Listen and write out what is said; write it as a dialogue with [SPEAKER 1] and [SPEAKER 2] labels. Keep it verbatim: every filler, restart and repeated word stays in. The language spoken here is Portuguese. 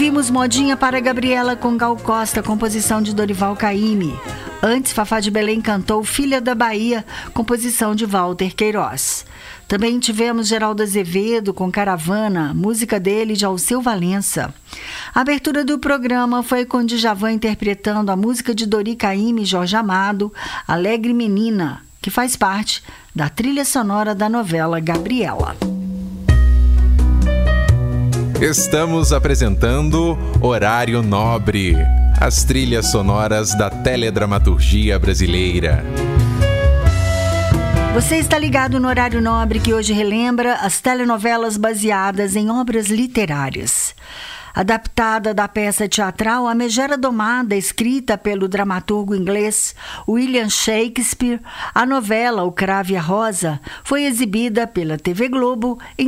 [SPEAKER 1] Ouvimos Modinha para Gabriela com Gal Costa, composição de Dorival Caymmi. Antes, Fafá de Belém cantou Filha da Bahia, composição de Walter Queiroz. Também tivemos Geraldo Azevedo com Caravana, música dele de Alceu Valença. A abertura do programa foi com Djavan interpretando a música de Dori Caymmi e Jorge Amado, Alegre Menina, que faz parte da trilha sonora da novela Gabriela.
[SPEAKER 2] Estamos apresentando Horário Nobre, as trilhas sonoras da teledramaturgia brasileira.
[SPEAKER 1] Você está ligado no Horário Nobre, que hoje relembra as telenovelas baseadas em obras literárias. Adaptada da peça teatral A Megera Domada, escrita pelo dramaturgo inglês William Shakespeare, a novela O Cravo e a Rosa foi exibida pela T V Globo em